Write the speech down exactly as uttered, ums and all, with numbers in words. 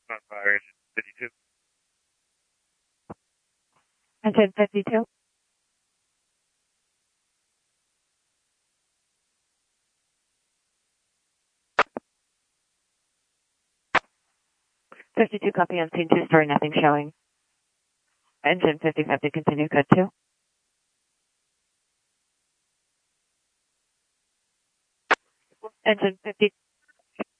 On fire, engine fifty-two. Engine fifty-two. fifty-two copy on scene two story, nothing showing. Engine fifty fifty, continue, code two. Engine fifty